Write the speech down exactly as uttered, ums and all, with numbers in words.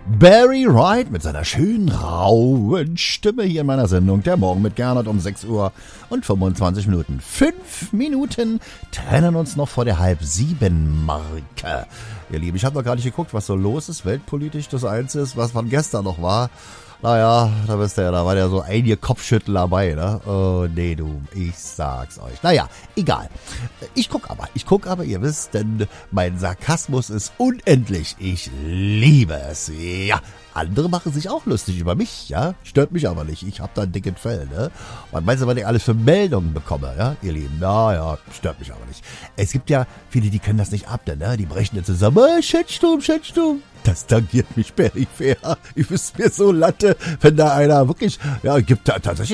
Barry Wright mit seiner schönen, rauen Stimme hier in meiner Sendung. Der Morgen mit Gernot um sechs Uhr und fünfundzwanzig Minuten. Fünf Minuten trennen uns noch vor der halb sieben Marke. Ihr Lieben, ich habe noch gar nicht geguckt, was so los ist, weltpolitisch. Das Einzige ist, was von gestern noch war. Naja, da wisst ihr ja, da war ja so einige Kopfschüttel dabei, ne? Oh, nee, du, ich sag's euch. Naja, egal. Ich guck aber, ich guck aber, ihr wisst, denn mein Sarkasmus ist unendlich. Ich liebe es, ja. Andere machen sich auch lustig über mich, ja. Stört mich aber nicht. Ich hab da einen dicken Fell, ne? Und meinst du, was ich alles für Meldungen bekomme, ja, ihr Lieben? Naja, stört mich aber nicht. Es gibt ja viele, die können das nicht ab, ne? Die brechen jetzt zusammen. Oh, Shitsturm, Shitsturm. Das tangiert mich peripher. Ich wüsste mir so Latte, wenn da einer wirklich, ja, gibt da tatsächlich